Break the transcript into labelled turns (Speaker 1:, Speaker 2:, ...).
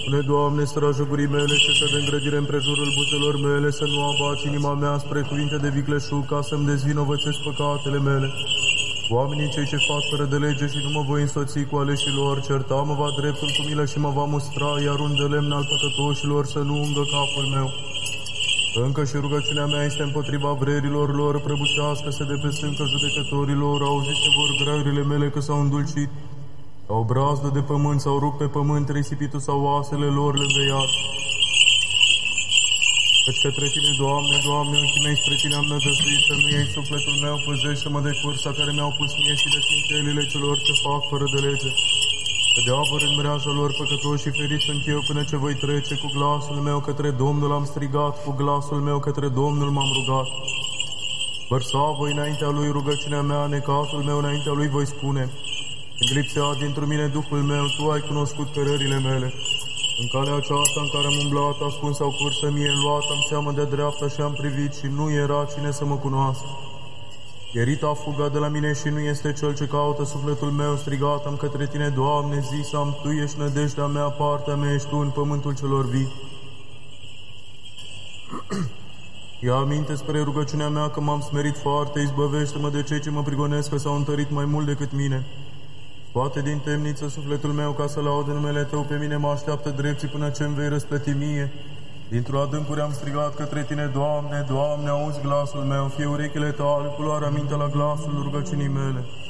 Speaker 1: Spune, Doamne, strajă gurii mele și să de îngrădire împrejurul buzelor mele, să nu abaci inima mea spre cuvinte de vicleșug, ca să-mi dezvinovățesc păcatele mele. Oamenii cei ce fac fără de lege și nu mă voi însoți cu aleșii lor, certa-mă va dreptul cu milă și mă va mustra, iar un de lemn al păcătoșilor să nu ungă capul meu. Încă și rugăciunea mea este împotriva vrerilor lor, prăbușească-se de pe stâncă judecătorilor, auzise vor grăurile mele că s-au îndulcit. Au brazdă de pământ, s-au rupt pe pământ, risipitul sau oasele lor lângă iad. Căci către Tine, Doamne, Doamne, ochii mei spre Tine am nădăjduit, să nu iei sufletul meu, păzește-mă de cursa care mi-au pus mie și de sfințelile celor ce fac fără de lege. Că de avăr în mreaja lor păcătoși și feriți sunt eu până ce voi trece, cu glasul meu către Domnul am strigat, cu glasul meu către Domnul m-am rugat. Vărsa voi înaintea Lui rugăciunea mea, necazul meu înaintea Lui voi spune. Înglipsea dintr-o mine Duhul meu, Tu ai cunoscut cărările mele. În calea aceasta în care am umblat, ascuns sau cursă mie, luat am seamă de dreapta și am privit și nu era cine să mă cunoască. Pierit a fugat de la mine și nu este cel ce caută sufletul meu, strigat am către Tine, Doamne, zis am, Tu ești nădejdea mea, partea mea ești Tu în pământul celor vii. Ia aminte spre rugăciunea mea că m-am smerit foarte, izbăvește-mă de cei ce mă prigonesc că s-au întărit mai mult decât mine. Poate din temniță sufletul meu ca să laud numele Tău, pe mine mă așteaptă drepții până ce îmi vei răsplăti mie. Dintr-o adâncuri am strigat către Tine, Doamne, Doamne, auzi glasul meu, fie urechile Tale, cu luarea minte la glasul rugăciunii mele.